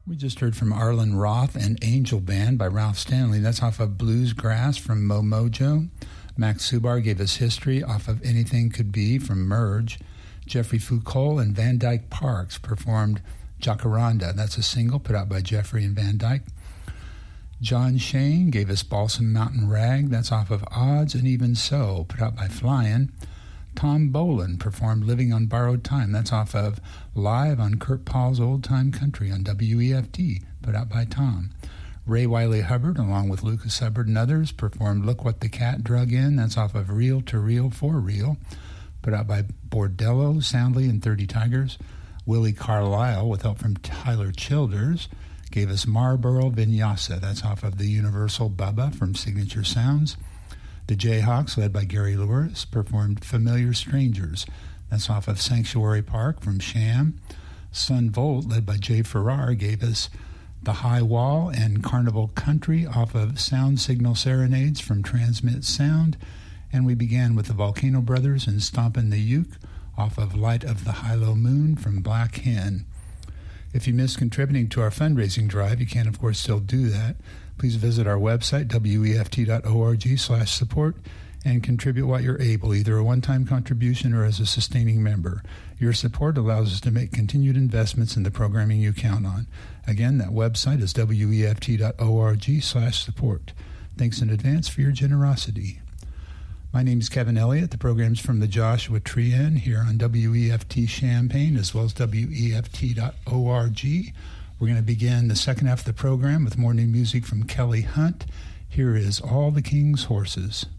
We just heard from Arlen Roth and Angel Band by Ralph Stanley. That's off of Blues Grass from Mo Mojo. Max Subar gave us History off of Anything Could Be from Merge. Jeffrey Foucault and Van Dyke Parks performed Jacaranda. That's a single put out by Jeffrey and Van Dyke. John Shane gave us Balsam Mountain Rag. That's off of Odds and Even So, put out by Flyin'. Tom Boland performed Living on Borrowed Time. That's off of Live on Kurt Paul's Old Time Country on WEFT, put out by Tom. Ray Wiley Hubbard, along with Lucas Hubbard and others, performed Look What the Cat Drug In. That's off of Reel to Reel for Real, put out by Bordello, Soundly, and 30 Tigers. Willie Carlisle, with help from Tyler Childers, gave us Marlboro Vinyasa. That's off of the Universal Bubba from Signature Sounds. The Jayhawks, led by Gary Lewis, performed Familiar Strangers. That's off of Sanctuary Park from Sham. Sun Volt, led by Jay Farrar, gave us The High Wall and Carnival Country off of Sound Signal Serenades from Transmit Sound. And we began with the Volcano Brothers and Stompin' the Uke off of Light of the High-Low Moon from Black Hen. If you missed contributing to our fundraising drive, you can, of course, still do that. Please visit our website, weft.org/support, and contribute what you're able, either a one-time contribution or as a sustaining member. Your support allows us to make continued investments in the programming you count on. Again, that website is weft.org/support. Thanks in advance for your generosity. My name is Kevin Elliott. The program's from the Joshua Tree Inn here on WEFT Champaign, as well as WEFT.org. We're going to begin the second half of the program with more new music from Kelly Hunt. Here is All the King's Horses.